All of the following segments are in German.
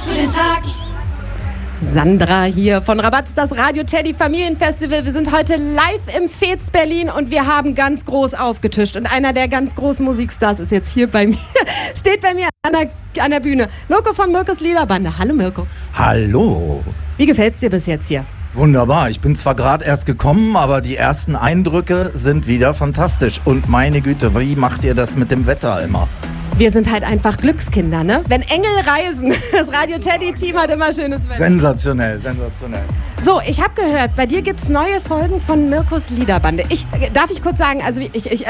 für den Tag. Sandra hier von Rabatz, das Radio Teddy Familienfestival. Wir sind heute live im Fez Berlin und wir haben ganz groß aufgetischt. Und einer der ganz großen Musikstars ist jetzt hier bei mir, steht bei mir an der Bühne. Mirko von Mirkos Liederbande. Hallo Mirko. Hallo. Wie gefällt's dir bis jetzt hier? Wunderbar. Ich bin zwar gerade erst gekommen, aber die ersten Eindrücke sind wieder fantastisch. Und meine Güte, wie macht ihr das mit dem Wetter immer? Wir sind halt einfach Glückskinder, ne? Wenn Engel reisen, das Radio Teddy-Team hat immer schönes Wetter. Sensationell, sensationell. So, ich habe gehört, bei dir gibt es neue Folgen von Mirkos Liederbande. Darf ich kurz sagen, also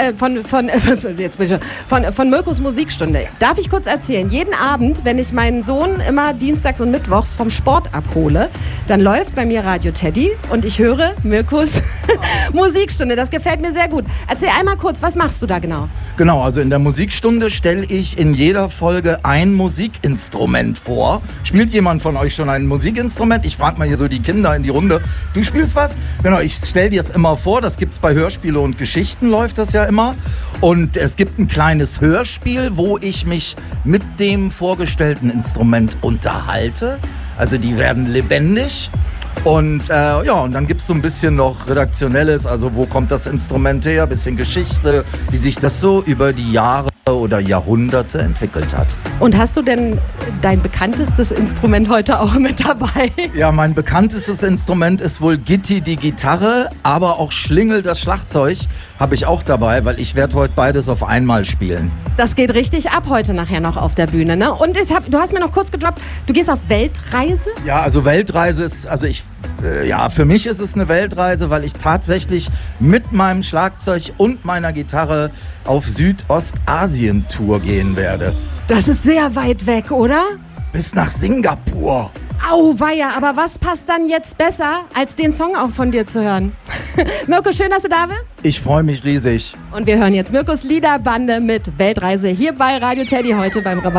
von Mirkos Musikstunde. Darf ich kurz erzählen, jeden Abend, wenn ich meinen Sohn immer dienstags und mittwochs vom Sport abhole, dann läuft bei mir Radio Teddy und ich höre Mirkos Musikstunde. Das gefällt mir sehr gut. Erzähl einmal kurz, was machst du da genau? Genau, also in der Musikstunde stelle ich in jeder Folge ein Musikinstrument vor. Spielt jemand von euch schon ein Musikinstrument? Ich frage mal hier so die Kinder in die Runde. Du spielst was? Genau, ich stelle dir das immer vor. Das gibt's bei Hörspiele und Geschichten, läuft das ja immer. Und es gibt ein kleines Hörspiel, wo ich mich mit dem vorgestellten Instrument unterhalte. Also die werden lebendig. Und und dann gibt es so ein bisschen noch Redaktionelles, also wo kommt das Instrument her, ein bisschen Geschichte, wie sich das so über die Jahre oder Jahrhunderte entwickelt hat. Und hast du denn dein bekanntestes Instrument heute auch mit dabei? Ja, mein bekanntestes Instrument ist wohl Gitti, die Gitarre, aber auch Schlingel, das Schlagzeug, habe ich auch dabei, weil ich werde heute beides auf einmal spielen. Das geht richtig ab heute nachher noch auf der Bühne, ne? Und du hast mir noch kurz gedroppt, du gehst auf Weltreise? Ja, also Weltreise ist, für mich ist es eine Weltreise, weil ich tatsächlich mit meinem Schlagzeug und meiner Gitarre auf Südostasien-Tour gehen werde. Das ist sehr weit weg, oder? Bis nach Singapur. Auweia, aber was passt dann jetzt besser, als den Song auch von dir zu hören? Mirko, schön, dass du da bist. Ich freue mich riesig. Und wir hören jetzt Mirkos Liederbande mit Weltreise hier bei Radio Teddy heute beim Rabatz.